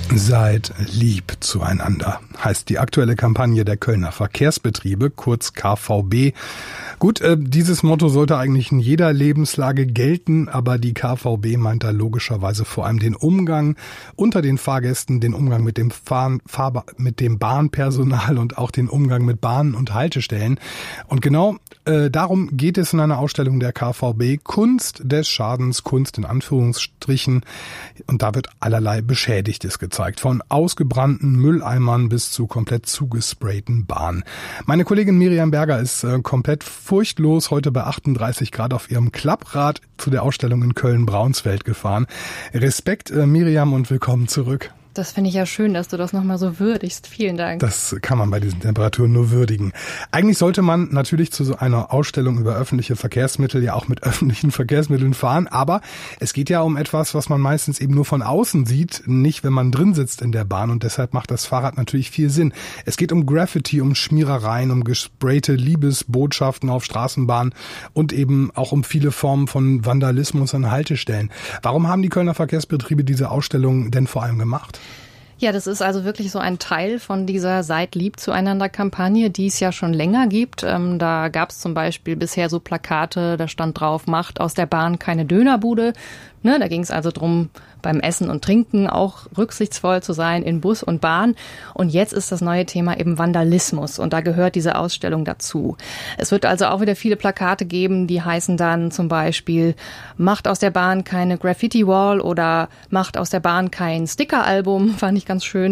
Seid lieb zueinander, heißt die aktuelle Kampagne der Kölner Verkehrsbetriebe, kurz KVB. Gut, dieses Motto sollte eigentlich in jeder Lebenslage gelten, aber die KVB meint da logischerweise vor allem den Umgang unter den Fahrgästen, den Umgang mit dem mit dem Bahnpersonal und auch den Umgang mit Bahnen und Haltestellen. Und genau darum geht es in einer Ausstellung der KVB, Kunst des Schadens, Kunst in Anführungsstrichen. Und da wird allerlei Beschädigtes gezeigt, von ausgebrannten Mülleimern bis zu komplett zugesprayten Bahnen. Meine Kollegin Miriam Berger ist komplett furchtlos heute bei 38 Grad auf ihrem Klapprad zu der Ausstellung in Köln-Braunsfeld gefahren. Respekt, Miriam, und willkommen zurück. Das finde ich ja schön, dass du das nochmal so würdigst. Vielen Dank. Das kann man bei diesen Temperaturen nur würdigen. Eigentlich sollte man natürlich zu so einer Ausstellung über öffentliche Verkehrsmittel ja auch mit öffentlichen Verkehrsmitteln fahren, aber es geht ja um etwas, was man meistens eben nur von außen sieht, nicht wenn man drin sitzt in der Bahn, und deshalb macht das Fahrrad natürlich viel Sinn. Es geht um Graffiti, um Schmierereien, um gesprayte Liebesbotschaften auf Straßenbahnen und eben auch um viele Formen von Vandalismus an Haltestellen. Warum haben die Kölner Verkehrsbetriebe diese Ausstellung denn vor allem gemacht? Ja, das ist also wirklich so ein Teil von dieser Seid lieb zueinander Kampagne, die es ja schon länger gibt. Da gab es zum Beispiel bisher so Plakate, da stand drauf, macht aus der Bahn keine Dönerbude. Da ging es also drum, beim Essen und Trinken auch rücksichtsvoll zu sein in Bus und Bahn. Und jetzt ist das neue Thema eben Vandalismus, und da gehört diese Ausstellung dazu. Es wird also auch wieder viele Plakate geben, die heißen dann zum Beispiel, macht aus der Bahn keine Graffiti-Wall oder macht aus der Bahn kein Sticker-Album, fand ich ganz schön.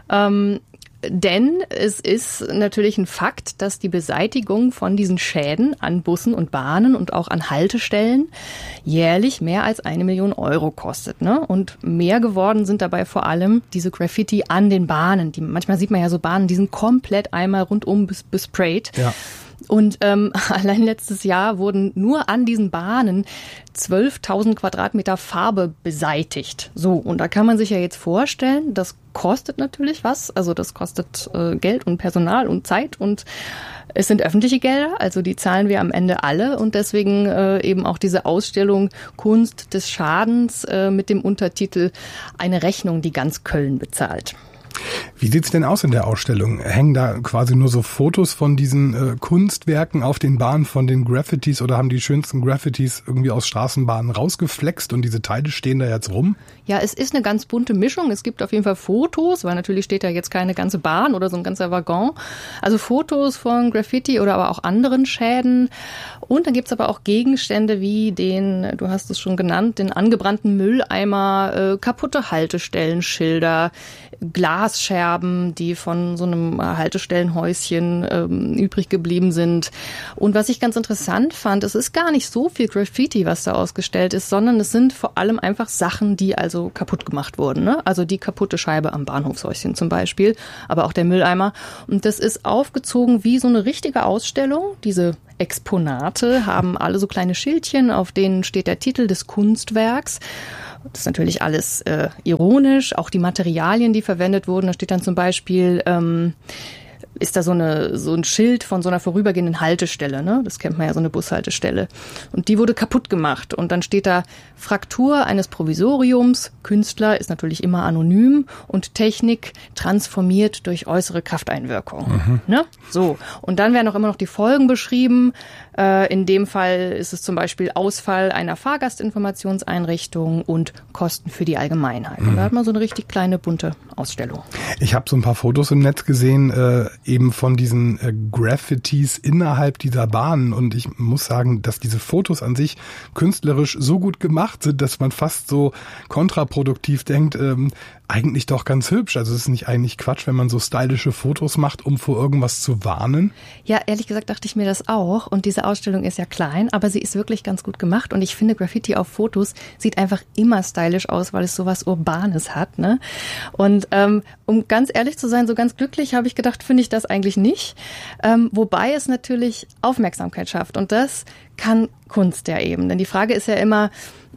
Denn es ist natürlich ein Fakt, dass die Beseitigung von diesen Schäden an Bussen und Bahnen und auch an Haltestellen jährlich mehr als 1 Million Euro kostet. Und mehr geworden sind dabei vor allem diese Graffiti an den Bahnen. Manchmal sieht man ja so Bahnen, die sind komplett einmal rundum besprayt. Ja. Und allein letztes Jahr wurden nur an diesen Bahnen 12.000 Quadratmeter Farbe beseitigt. So, und da kann man sich ja jetzt vorstellen, das kostet natürlich was. Also das kostet Geld und Personal und Zeit, und es sind öffentliche Gelder, also die zahlen wir am Ende alle, und deswegen eben auch diese Ausstellung Kunst des Schadens mit dem Untertitel Eine Rechnung, die ganz Köln bezahlt. Wie sieht's denn aus in der Ausstellung? Hängen da quasi nur so Fotos von diesen Kunstwerken auf den Bahnen, von den Graffitis, oder haben die schönsten Graffitis irgendwie aus Straßenbahnen rausgeflext und diese Teile stehen da jetzt rum? Ja, es ist eine ganz bunte Mischung. Es gibt auf jeden Fall Fotos, weil natürlich steht da jetzt keine ganze Bahn oder so ein ganzer Waggon. Also Fotos von Graffiti oder aber auch anderen Schäden. Und dann gibt's aber auch Gegenstände wie du hast es schon genannt, den angebrannten Mülleimer, kaputte Haltestellenschilder, Glasscherben, die von so einem Haltestellenhäuschen übrig geblieben sind. Und was ich ganz interessant fand, es ist gar nicht so viel Graffiti, was da ausgestellt ist, sondern es sind vor allem einfach Sachen, die also kaputt gemacht wurden. Also die kaputte Scheibe am Bahnhofshäuschen zum Beispiel, aber auch der Mülleimer. Und das ist aufgezogen wie so eine richtige Ausstellung. Diese Exponate haben alle so kleine Schildchen, auf denen steht der Titel des Kunstwerks. Das ist natürlich alles ironisch, auch die Materialien, die verwendet wurden. Da steht dann zum Beispiel, ist da so ein Schild von so einer vorübergehenden Haltestelle, ne? Das kennt man ja, so eine Bushaltestelle. Und die wurde kaputt gemacht. Und dann steht da Fraktur eines Provisoriums, Künstler ist natürlich immer anonym, und Technik transformiert durch äußere Krafteinwirkung. Ne? So. Und dann werden auch immer noch die Folgen beschrieben. In dem Fall ist es zum Beispiel Ausfall einer Fahrgastinformationseinrichtung und Kosten für die Allgemeinheit. Und da hat man so eine richtig kleine, bunte Ausstellung. Ich habe so ein paar Fotos im Netz gesehen, eben von diesen Graffitis innerhalb dieser Bahnen. Und ich muss sagen, dass diese Fotos an sich künstlerisch so gut gemacht sind, dass man fast so kontraproduktiv denkt, eigentlich doch ganz hübsch. Also es ist nicht eigentlich Quatsch, wenn man so stylische Fotos macht, um vor irgendwas zu warnen? Ja, ehrlich gesagt dachte ich mir das auch. Und diese Ausstellung ist ja klein, aber sie ist wirklich ganz gut gemacht. Und ich finde, Graffiti auf Fotos sieht einfach immer stylisch aus, weil es sowas Urbanes hat, ne? Und um ganz ehrlich zu sein, so ganz glücklich habe ich gedacht, finde ich das eigentlich nicht. Wobei es natürlich Aufmerksamkeit schafft. Und das kann Kunst ja eben. Denn die Frage ist ja immer,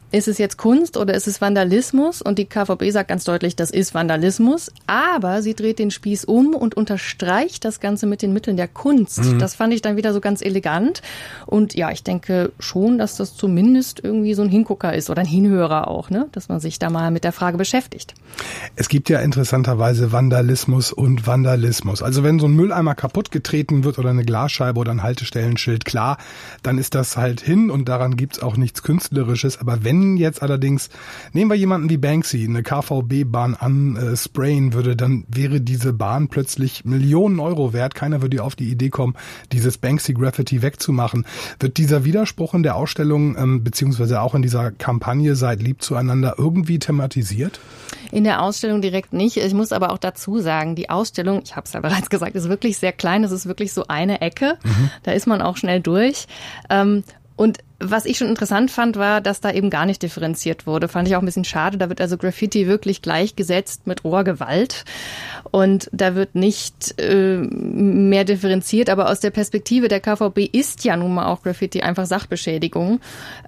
ist es jetzt Kunst oder ist es Vandalismus? Und die KVB sagt ganz deutlich, das ist Vandalismus. Aber sie dreht den Spieß um und unterstreicht das Ganze mit den Mitteln der Kunst. Das fand ich dann wieder so ganz elegant. Und ja, ich denke schon, dass das zumindest irgendwie so ein Hingucker ist oder ein Hinhörer auch, ne? Dass man sich da mal mit der Frage beschäftigt. Es gibt ja interessanterweise Vandalismus und Vandalismus. Also wenn so ein Mülleimer kaputt getreten wird oder eine Glasscheibe oder ein Haltestellenschild, klar, dann ist das halt hin und daran gibt's auch nichts Künstlerisches. Aber wenn jetzt allerdings, nehmen wir jemanden wie Banksy, eine KVB-Bahn ansprayen würde, dann wäre diese Bahn plötzlich Millionen Euro wert. Keiner würde auf die Idee kommen, dieses Banksy-Graffiti wegzumachen. Wird dieser Widerspruch in der Ausstellung beziehungsweise auch in dieser Kampagne Seid lieb zueinander irgendwie thematisiert? In der Ausstellung direkt nicht. Ich muss aber auch dazu sagen, die Ausstellung, ich habe es ja bereits gesagt, ist wirklich sehr klein. Es ist wirklich so eine Ecke. Da ist man auch schnell durch. Und was ich schon interessant fand, war, dass da eben gar nicht differenziert wurde. Fand ich auch ein bisschen schade. Da wird also Graffiti wirklich gleichgesetzt mit roher Gewalt. Und da wird nicht mehr differenziert. Aber aus der Perspektive der KVB ist ja nun mal auch Graffiti einfach Sachbeschädigung.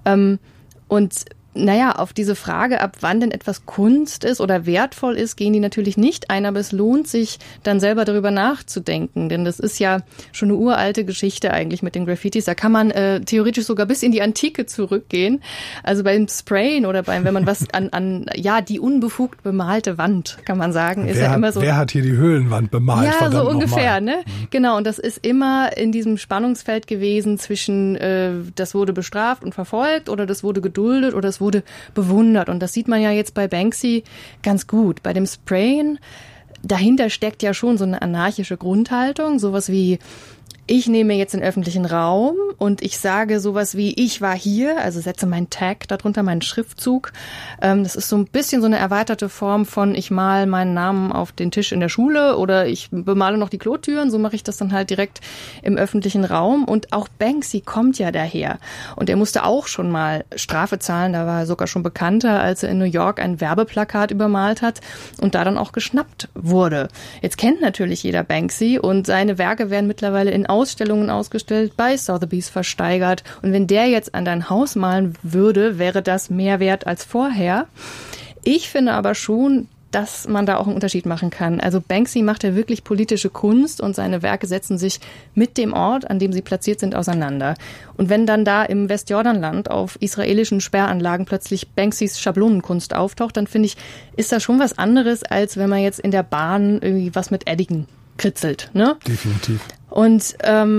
Und naja, auf diese Frage, ab wann denn etwas Kunst ist oder wertvoll ist, gehen die natürlich nicht ein, aber es lohnt sich dann selber darüber nachzudenken, denn das ist ja schon eine uralte Geschichte eigentlich mit den Graffitis. Da kann man theoretisch sogar bis in die Antike zurückgehen. Also beim Sprayen oder wenn man was an die unbefugt bemalte Wand, kann man sagen, ist ja immer so. Wer hat hier die Höhlenwand bemalt? Ja, so ungefähr, ne? Genau, und das ist immer in diesem Spannungsfeld gewesen zwischen das wurde bestraft und verfolgt oder das wurde geduldet oder es wurde bewundert. Und das sieht man ja jetzt bei Banksy ganz gut. Bei dem Sprayen, dahinter steckt ja schon so eine anarchische Grundhaltung, sowas wie ich nehme jetzt den öffentlichen Raum und ich sage sowas wie, ich war hier, also setze meinen Tag darunter, meinen Schriftzug. Das ist so ein bisschen so eine erweiterte Form von, ich male meinen Namen auf den Tisch in der Schule oder ich bemale noch die Klotüren, so mache ich das dann halt direkt im öffentlichen Raum. Und auch Banksy kommt ja daher. Und er musste auch schon mal Strafe zahlen, da war er sogar schon bekannter, als er in New York ein Werbeplakat übermalt hat und da dann auch geschnappt wurde. Jetzt kennt natürlich jeder Banksy und seine Werke werden mittlerweile in Ausstellungen ausgestellt, bei Sotheby's versteigert. Und wenn der jetzt an dein Haus malen würde, wäre das mehr wert als vorher. Ich finde aber schon, dass man da auch einen Unterschied machen kann. Also Banksy macht ja wirklich politische Kunst und seine Werke setzen sich mit dem Ort, an dem sie platziert sind, auseinander. Und wenn dann da im Westjordanland auf israelischen Sperranlagen plötzlich Banksys Schablonenkunst auftaucht, dann finde ich, ist das schon was anderes, als wenn man jetzt in der Bahn irgendwie was mit Eddingen kritzelt, ne? Definitiv. Und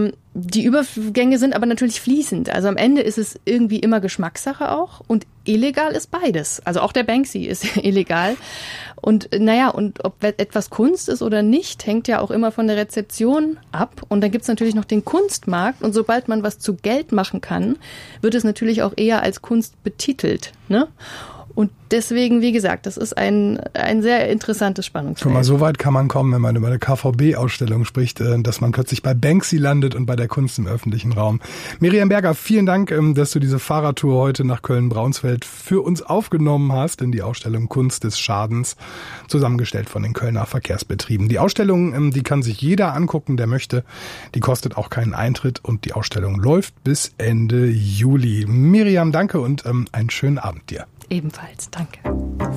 die Übergänge sind aber natürlich fließend. Also am Ende ist es irgendwie immer Geschmackssache auch und illegal ist beides. Also auch der Banksy ist illegal. Und naja, und ob etwas Kunst ist oder nicht, hängt ja auch immer von der Rezeption ab. Und dann gibt's natürlich noch den Kunstmarkt. Und sobald man was zu Geld machen kann, wird es natürlich auch eher als Kunst betitelt, ne? Und deswegen, wie gesagt, das ist ein sehr interessantes Spannungsfeld. Guck mal, so weit kann man kommen, wenn man über eine KVB-Ausstellung spricht, dass man plötzlich bei Banksy landet und bei der Kunst im öffentlichen Raum. Miriam Berger, vielen Dank, dass du diese Fahrradtour heute nach Köln-Braunsfeld für uns aufgenommen hast in die Ausstellung Kunst des Schadens, zusammengestellt von den Kölner Verkehrsbetrieben. Die Ausstellung, die kann sich jeder angucken, der möchte. Die kostet auch keinen Eintritt und die Ausstellung läuft bis Ende Juli. Miriam, danke und einen schönen Abend dir. Ebenfalls, danke.